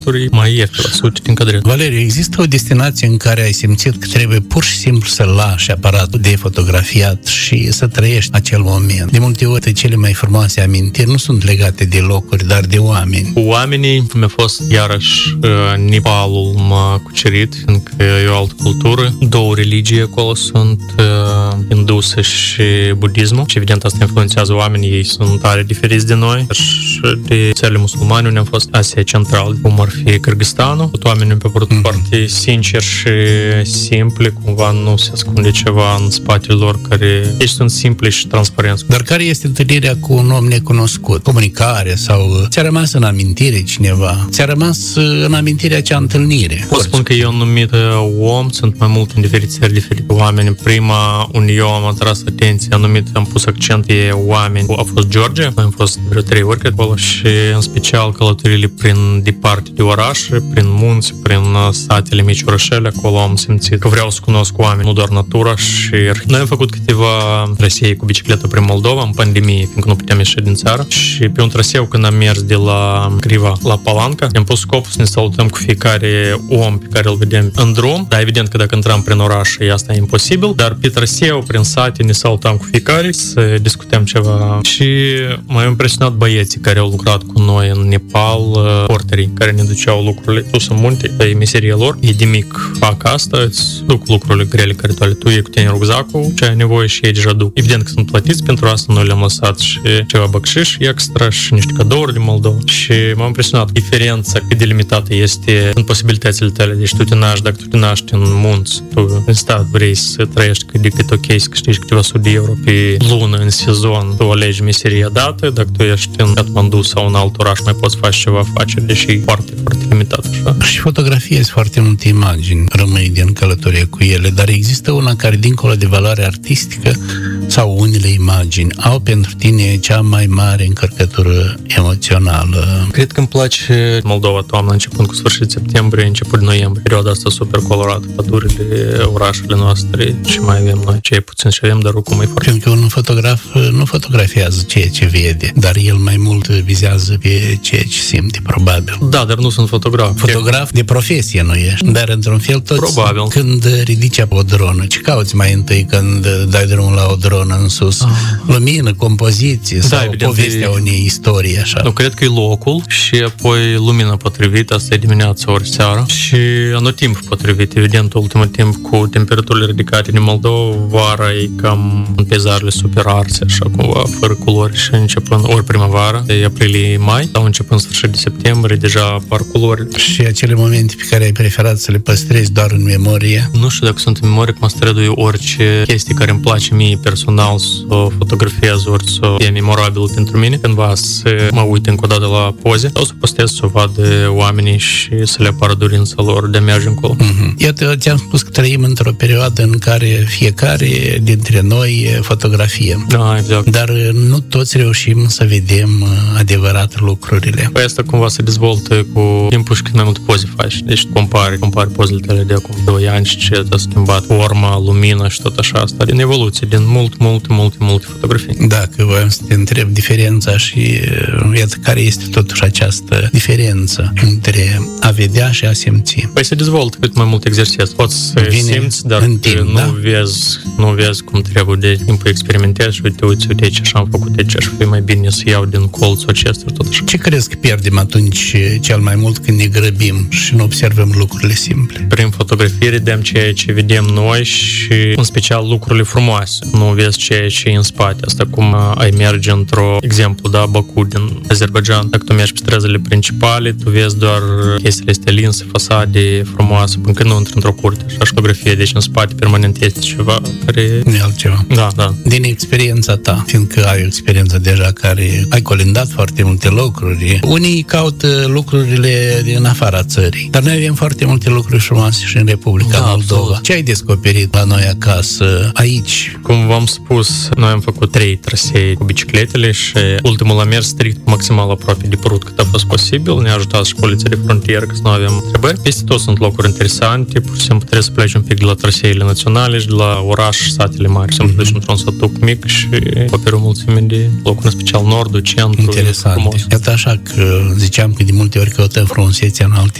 mai ieftine la sute din cadret. Valeriu, există o destinație în care ai simțit că trebuie pur și simplu să lași aparatul de fotografiat și să trăiești acel moment? De multe ori, cele mai frumoase amintiri nu sunt legate de locuri, dar de oameni. Cu oamenii mi-a fost iarăși Nepalul m-a cucerit, fiindcă e o altă cultură. Două religii acolo sunt, hindusă și budismul. Și evident asta influențează oamenii, ei sunt tare diferiți de noi. Și de țările musulmane unde am fost Asia Centrală, cum ar fi Kyrgyzstanul. Tot oamenii pe părut foarte sinceri și simple, cumva nu se ascunde ceva în spatele lor, care ei sunt simple și transparenți. Dar care este întâlnirea cu un om necunoscut? Comunicare sau ți-a rămas în amintire cineva? Ți-a rămas în amintire acea întâlnire? Pot spun că eu am numit om, sunt mai mult în diferite țări, diferite oameni. Prima unde eu am atras atenție, am pus accent pe oameni, a fost Georgia. Am fost vreo 3 ori acolo și în special călătorile prin departe de orașe, prin munți, prin satele mici orășele. Acolo am simțit că vreau să cunosc oameni, nu doar natura și noi am făcut câteva trasee cu bicicletă prin Moldova în pandemie, fiindcă nu puteam ieși din țară. Și pe un traseu, când am mers de la Criva la Palanca, am pus scopul să ne salutăm cu fiecare om pe care îl vedem în drum. Dar evident că dacă intram prin oraș, asta e imposibil, dar pe traseu, prin sate, ne salutam cu fiecare, să discutăm ceva. Și m-au impresionat băieții care au lucrat cu noi în Nepal, porterii care ne duceau lucrurile sus în munte, e meseria lor. Ei de mic fac asta, îți duc lucrurile grele care tu iei cu tine rucsacul, ce ai nevoie și ei deja duc. Evident că sunt plătiți pentru asta, noi le-am lăsat și ceva băcșiș extra și niște cadouri de Moldova. Și m-a impresionat diferența cât de limitată este în posibilitățile tale. Deci tu te naști, dacă tu te naști în munți, tu în stat vrei să trăiești cât de cât ok, să câștigi câteva sute de euro pe lună în sezon, tu alegi meseria dată, dacă tu ești în Kathmandu sau în alt oraș, mai poți face ceva afaceri, deși e foarte, foarte limitat așa. Și fotografiezi foarte multe imagini, rămâi din călătorie cu ele, dar există una care, dincolo de valoare artistică sau unele imagini, au pentru tine cea mai mare încărcătură emoțională? Cred că îmi place Moldova toamna, începând cu sfârșit septembrie, început noiembrie. Perioada asta super colorată, pădurile, orașele noastre și mai avem noi. Ce puțin și avem, dar oricum e foarte. Pentru că un fotograf nu fotografiază ceea ce vede, dar el mai mult vizează pe ceea ce simte, probabil. Da, dar nu sunt fotograf. Fotograf de profesie nu ești, dar într-un fel toți. Probabil. Când ridici o dronă, ce cauți mai întâi când dai drumul la o dronă în sus? Lumină, compoziție sau evident, povestea unei istorii, așa? Nu, cred că e locul și apoi lumina potrivită, asta e dimineața ori seara și anotimp potrivit. Evident, ultimul timp cu temperaturile ridicate din Moldova, vara e cam în peizajele super arse, așa cumva, fără culori și începând ori primăvara, de aprilie-mai, sau începând sfârșit de septembrie, deja apar culori. Și acele momente pe care ai preferat să le păstrezi doar în memorie? Nu știu dacă sunt în memorie, cum străduie orice chestie care îmi place mie personal să o fotografiez, ori să fie memorabil pentru mine, cândva să mă uit încă o dată la poze, sau să postez, să vad oamenii și să le apară dorința lor de a merge încolo. Iată, ți-am spus că trăim într-o perioadă în care fiecare dintre noi fotografiem. Da, exact. Dar nu toți reușim să vedem adevărat lucrurile. Păi asta cumva se dezvoltă cu timpul și cât mai multe poze faci. Deci compari pozele tale de acum 2 ani și ce s-a schimbat, forma, lumina și tot așa. Asta din evoluție, din multe fotografii. Dacă voiam să te întreb diferența și iată care este totuși această diferență între a vedea și a simți. Păi se dezvoltă cât mai mult exercițiu. Poți să simți, dar nu vezi cum trebuie. De timpul experimentezi și uite ce așa am făcut, ce aș fi mai bine să iau din colțul acesta, tot așa. Ce crezi că pierdem atunci cel mai mult când ne grăbim și nu observăm lucrurile simple? Prin fotografie vedem ceea ce vedem noi și în special lucrurile frumoase. Nu vezi ceea ce e în spate. Asta cum ai merge într-o exemplu, Baku din Azerbaijan. Dacă tu mergi pe străzile principale, tu vezi doar chestiile astea linse, fasade frumoase, până când nu intri într-o curte. Și fotografie, deci în spate permanent este ceva care... Nu e altceva. Da. Din experiența ta, fiindcă ai o experiență deja care ai colindat foarte multe lucruri. Unii caută lucrurile din afara țării, dar noi avem foarte multe lucruri frumoase și în Republica Moldova. Absolut. Ce ai descoperit la noi acasă, aici? Cum v-am spus, noi am făcut 3 trasee cu bicicletele și ultimul a mers strict maximal aproape de Prut cât a fost posibil. Ne-a ajutat și poliția de frontieră, că nu avem întrebări. Peste tot sunt locuri interesante, pur și simplu trebuie să pleci un pic de la traseele naționale și de la oraș, satele mari. Să pleci într-un sătuc mic și acoperi o mulțime de locuri, în special nordul, centru. Interesant. Iată așa că ziceam că de multe ori căutăm frumusețe frumusețea în alte